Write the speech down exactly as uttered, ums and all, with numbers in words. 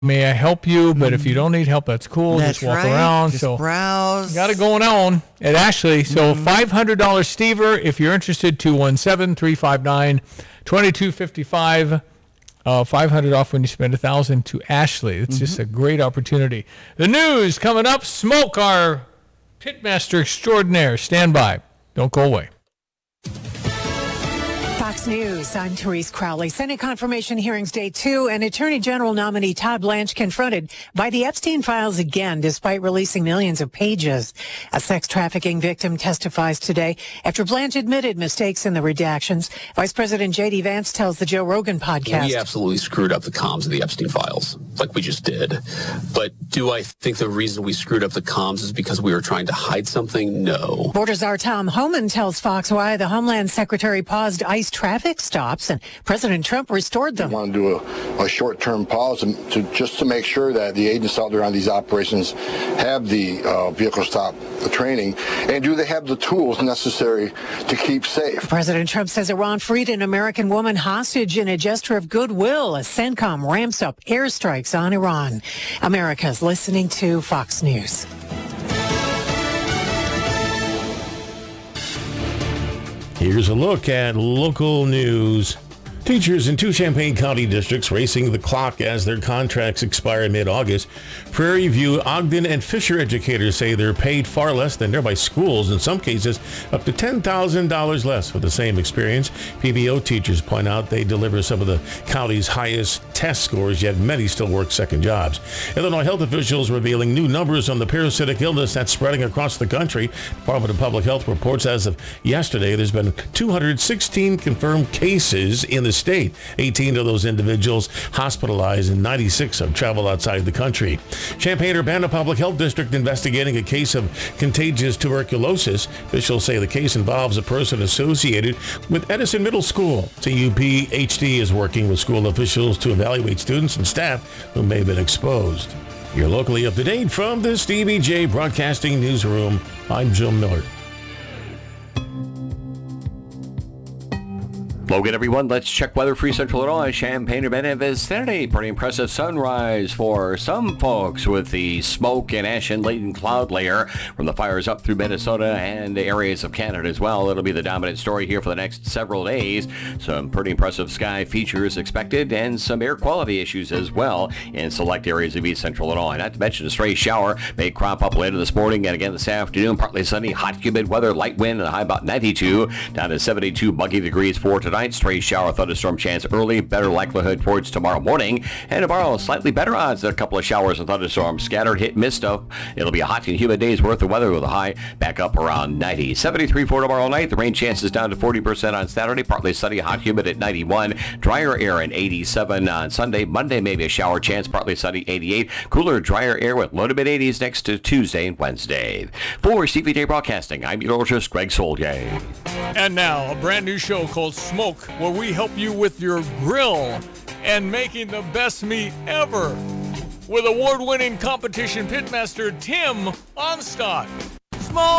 May I help you? But if you don't need help, that's cool. That's Just walk right. around. Just so browse. got it going on at Ashley. So Mm-hmm. five hundred dollars Stever. If you're interested, two one seven, three five nine, two two five five. Uh, five hundred dollars off when you spend one thousand dollars to Ashley. It's Mm-hmm. just a great opportunity. The news coming up. Smoke, our pitmaster extraordinaire. Stand by. Don't go away. Fox News, I'm Therese Crowley. Senate confirmation hearings day two, and Attorney General nominee Todd Blanche confronted by the Epstein files again, despite releasing millions of pages. A sex trafficking victim testifies today after Blanche admitted mistakes in the redactions. Vice President J D. Vance tells the Joe Rogan podcast. We absolutely screwed up the comms of the Epstein files, like we just did. But do I think the reason we screwed up the comms is because we were trying to hide something? No. Border czar Tom Homan tells Fox why the Homeland Secretary paused ICE traffic stops and President Trump restored them. We want to do a, a short-term pause to, to just to make sure that the agents out there on these operations have the uh, vehicle stop the training, and do they have the tools necessary to keep safe. President Trump says Iran freed an American woman hostage in a gesture of goodwill as CENTCOM ramps up airstrikes on Iran. America's listening to Fox News. Here's a look at local news. Teachers in two Champaign County districts racing the clock as their contracts expire in mid-August. Prairie View, Ogden, and Fisher educators say they're paid far less than nearby schools, in some cases up to ten thousand dollars less for the same experience. P B O teachers point out they deliver some of the county's highest test scores, yet many still work second jobs. Illinois health officials revealing new numbers on the parasitic illness that's spreading across the country. Department of Public Health reports as of yesterday there's been two hundred sixteen confirmed cases in the state. eighteen of those individuals hospitalized and ninety-six have traveled outside the country. Champaign-Urbana Public Health District investigating a case of contagious tuberculosis. Officials say the case involves a person associated with Edison Middle School. C U P H D is working with school officials to evaluate students and staff who may have been exposed. You're locally up to date from the Stevie J Broadcasting Newsroom. I'm Joe Miller. Hello again, everyone. Let's check weather for Central Illinois. Champaign-Urbana vicinity. Pretty impressive sunrise for some folks with the smoke and ash and laden cloud layer from the fires up through Minnesota and areas of Canada as well. It'll be the dominant story here for the next several days. Some pretty impressive sky features expected and some air quality issues as well in select areas of East Central Illinois. Not to mention a stray shower may crop up later this morning and again this afternoon. Partly sunny, hot, humid weather, light wind, and a high about ninety-two, down to seventy-two muggy degrees for tonight. Stray shower, thunderstorm chance early, better likelihood towards tomorrow morning. And tomorrow, slightly better odds than a couple of showers and thunderstorms. Scattered hit, miss stuff. It'll be a hot and humid day's worth of weather with a high back up around ninety. seventy-three for tomorrow night. The rain chances down to forty percent on Saturday. Partly sunny, hot, humid at ninety-one. Drier air at eighty-seven on Sunday. Monday, maybe a shower chance. Partly sunny, eighty-eight. Cooler, drier air with low to mid eighties next to Tuesday and Wednesday. For Stevie J Broadcasting, I'm meteorologist Greg Soldier. And now, a brand new show called Smoke, where we help you with your grill and making the best meat ever with award-winning competition pitmaster Tim Onstock.